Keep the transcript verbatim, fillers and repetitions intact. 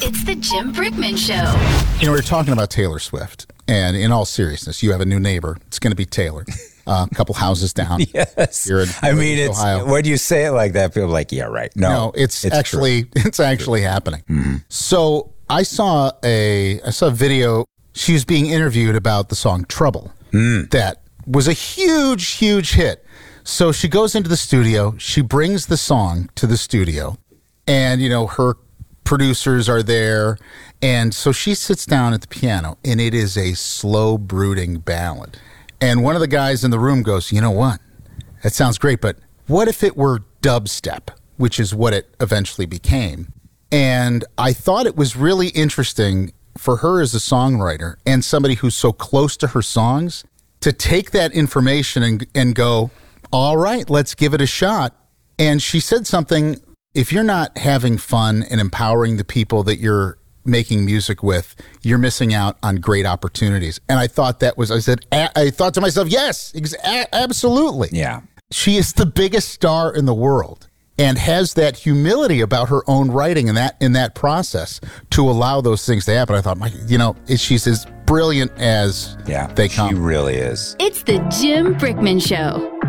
It's the Jim Brickman Show. You know, we were talking about Taylor Swift, and in all seriousness, you have a new neighbor. It's going to be Taylor, uh, a couple houses down. Yes. You're in I mean, it's Ohio. when you say it like that, people are like, yeah, right. No, No, it's, actually true. it's actually happening. Mm-hmm. So I saw a I saw a video. She was being interviewed about the song "Trouble." Mm. That was a huge, huge hit. So she goes into the studio. She brings the song to the studio, and you know her producers are there, and so she sits down at the piano, and it is a slow, brooding ballad. And one of the guys in the room goes, "You know what? That sounds great, but what if it were dubstep?" Which is what it eventually became. And I thought it was really interesting for her as a songwriter and somebody who's so close to her songs to take that information and, and go, all right, let's give it a shot. And she said something, if you're not having fun and empowering the people that you're making music with, you're missing out on great opportunities. And I thought that was, I said, a- I thought to myself, yes, ex- a- absolutely. Yeah. She is the biggest star in the world and has that humility about her own writing in that in that process to allow those things to happen. I thought, my, you know, it, she's as brilliant as Yeah, they come. She really is. It's the Jim Brickman Show.